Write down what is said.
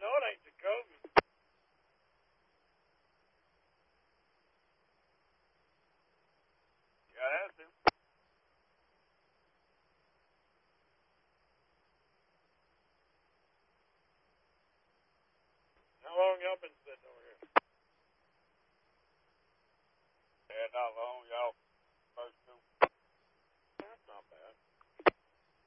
know it ain't Jacoby. Yeah, that's him. How long y'all been sitting over here? Yeah, not long, y'all.